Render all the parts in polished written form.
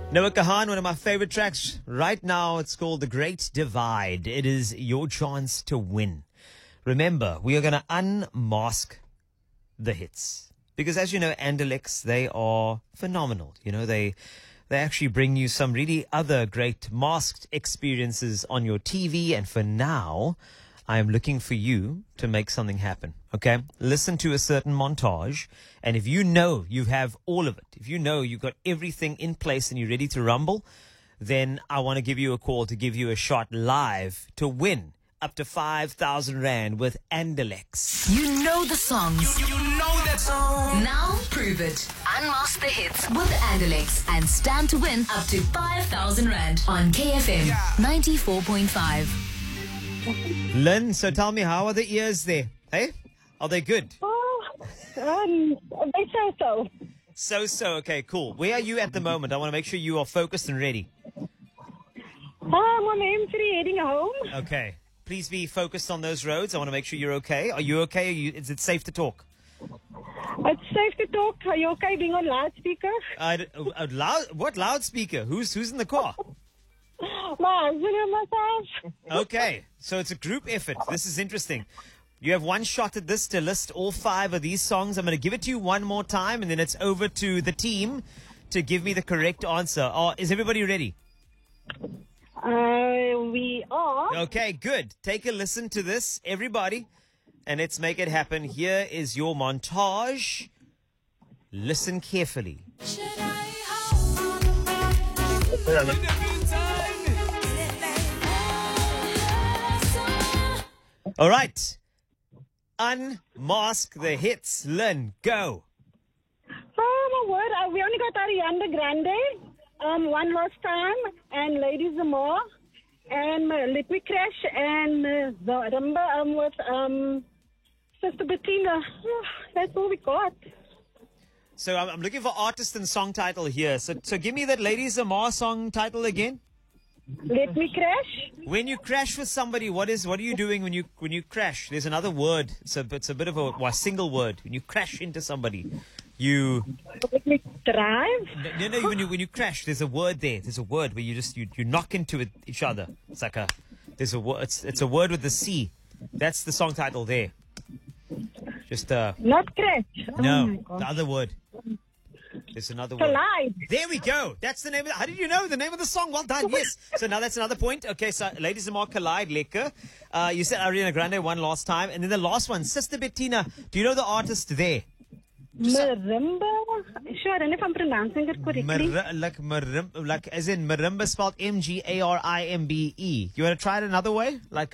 Noah Kahan, one of my favorite tracks right now. It's called The Great Divide. It is your chance to win. Remember, we are going to unmask the hits. Because as you know, Andalex, they are phenomenal. You know, they actually bring you some really other great masked experiences on your TV. And for now, I am looking for you to make something happen. Okay? Listen to a certain montage. And if you know you have all of it, if you know you've got everything in place and you're ready to rumble, then I want to give you a call to give you a shot live to win up to 5,000 Rand with Andalex. You know the songs. You know that song. Now prove it. Unmask the hits with Andalex and stand to win up to 5,000 Rand on KFM 94.5. Lynn, so tell me, how are the ears there? Hey? Are they good? They so. So, okay, cool. Where are you at the moment? I want to make sure you are focused and ready. I'm on M3 heading home. Okay. Please be focused on those roads. I want to make sure you're okay. Are you okay? Is it safe to talk? It's safe to talk. Are you okay being on loudspeaker? What loudspeaker? Who's in the car? My husband and myself. Okay, so it's a group effort. This is interesting. You have one shot at this to list all 5 of these songs. I'm going to give it to you one more time, and then it's over to the team to give me the correct answer. Is everybody ready? We are. Okay, good. Take a listen to this, everybody, and let's make it happen. Here is your montage. Listen carefully. All right. Unmask the hits. Lynn, go. Oh, my word. We only got Ariana Grande. One last time. And Lady Zamar. And Let Me Crash. And the Rumba with Sister Bettina. That's all we got. So I'm looking for artist and song title here. So give me that Lady Zamar song title again. Let Me Crash. When you crash with somebody, what are you doing when you crash? There's another word. It's a bit of a single word. When you crash into somebody, you Let me drive. no when you crash, there's a word there. There's a word where you knock into each other. It's like there's a word. It's a word with the C. That's the song title there. Just Not crash. no, Oh my God. the other word. There's another word. Collide. There we go. That's the name of it. How did you know the name of the song? Well done. Yes. So now that's another point. Okay, so Ladies and More Collide, lekker. You said Ariana Grande one last time. And then the last one, Sister Bettina. Do you know the artist there? Marimba? Sure, I don't know if I'm pronouncing it correctly. Like as in marimba spelled Mgarimbe. You want to try it another way? Like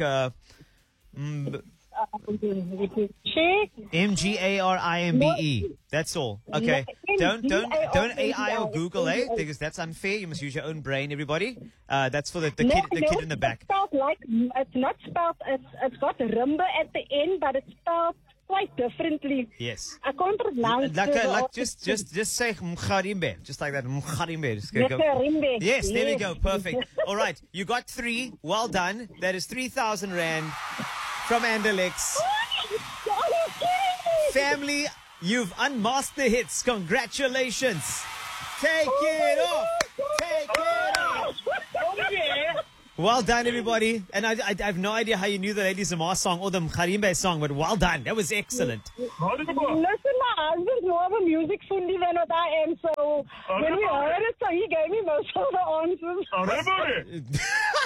Check. Mgarimbe. That's all. Okay. Don't AI or Google, because that's unfair. You must use your own brain, everybody. That's for the kid in the back. It's not spelled. It's got rumba at the end, but it's spelled quite differently. Yes. I can't pronounce it. Just say Mgarimbe. Just like that. Mgarimbe. Just go. Mgarimbe. Yes, there we Yes. go. Perfect. All right. You got 3. Well done. That is 3,000 Rand from Andalex. Are you kidding me? Family, you've unmasked the hits. Congratulations. Take it off. Take it off. Well done, everybody. And I have no idea how you knew the Lady Zamar song or the Mgarimbe song, but well done. That was excellent. Listen, my husband's more of a music fundi than what I am, so when we heard it, so he gave me most of the answers.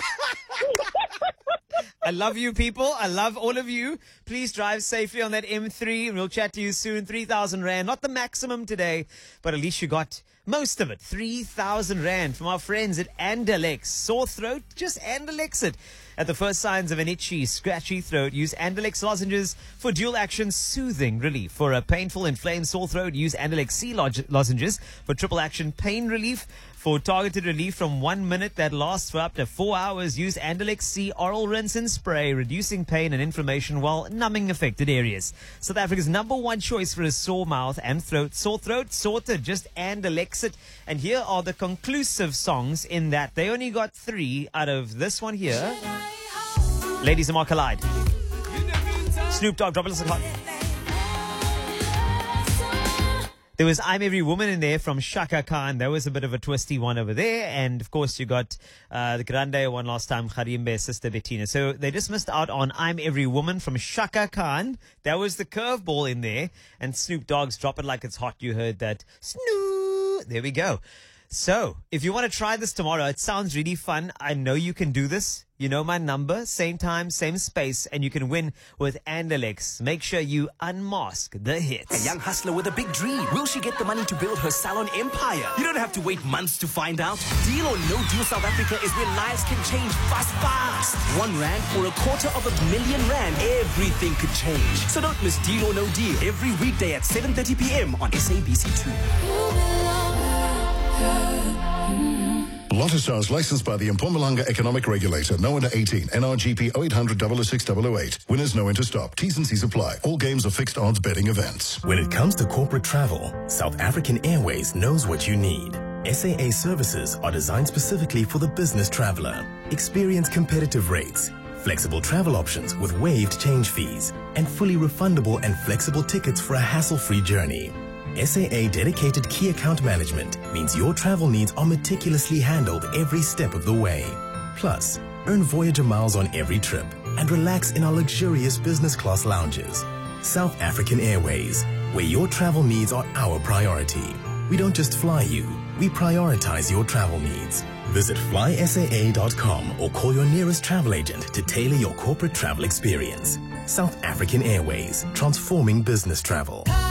I love you, people. I love all of you. Please drive safely on that M3. We'll chat to you soon. 3,000 Rand. Not the maximum today, but at least you got most of it. 3,000 Rand from our friends at Andalex. Sore throat? Just Andalex it. At the first signs of an itchy, scratchy throat, use Andalex lozenges for dual action soothing relief. For a painful, inflamed sore throat, use Andalex C lozenges for triple action pain relief. For targeted relief from 1 minute that lasts for up to 4 hours, use Andalex C oral rinse and spray, reducing pain and inflammation while numbing affected areas. South Africa's #1 choice for a sore mouth and throat. Sore throat, sorted, just Andalex it. And here are the conclusive songs in that. They only got 3 out of this one here. Ladies and More Collide. Snoop Dogg, drop us a card. There was I'm Every Woman in there from Shaka Khan. That was a bit of a twisty one over there. And of course, you got the Grande one last time, Kharimbe's sister Bettina. So they just missed out on I'm Every Woman from Shaka Khan. That was the curveball in there. And Snoop Dogg's Drop It Like It's Hot. You heard that. Snoop. There we go. So, if you want to try this tomorrow, it sounds really fun. I know you can do this. You know my number, same time, same space, and you can win with Andalex. Make sure you unmask the hits. A young hustler with a big dream. Will she get the money to build her salon empire? You don't have to wait months to find out. Deal or No Deal South Africa is where lives can change fast. R1 for R250,000. Everything could change. So don't miss Deal or No Deal every weekday at 7:30 p.m. on SABC2. Lotto licensed by the Mpumalanga Economic Regulator. No under 18. NRGP 0800 006 008. Winners know when to stop. T's and C's apply. All games are fixed odds betting events. When it comes to corporate travel, South African Airways knows what you need. SAA services are designed specifically for the business traveler. Experience competitive rates, flexible travel options with waived change fees, and fully refundable and flexible tickets for a hassle-free journey. SAA dedicated key account management means your travel needs are meticulously handled every step of the way. Plus, earn Voyager miles on every trip and relax in our luxurious business class lounges. South African Airways, where your travel needs are our priority. We don't just fly you, we prioritize your travel needs. Visit flysaa.com or call your nearest travel agent to tailor your corporate travel experience. South African Airways, transforming business travel.